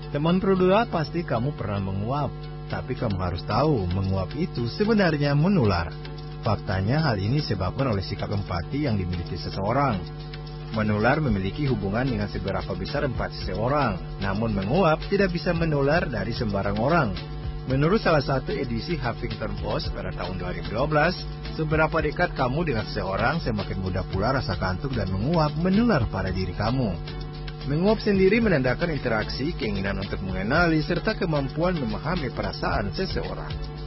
Teman berdua, pasti kamu pernah menguap, tapi kamu harus tahu, menguap itu sebenarnya menular. Faktanya hal ini disebabkan oleh sikap empati yang dimiliki seseorang. Menular memiliki hubungan dengan seberapa besar empati seseorang, namun menguap tidak bisa menular dari sembarang orang. Menurut salah satu edisi Huffington Post pada tahun 2012, seberapa dekat kamu dengan seseorang, semakin mudah pula rasa kantuk dan menguap menular pada diri kamu. Menguap sendiri menandakan interaksi, keinginan untuk mengenali, serta kemampuan memahami perasaan seseorang.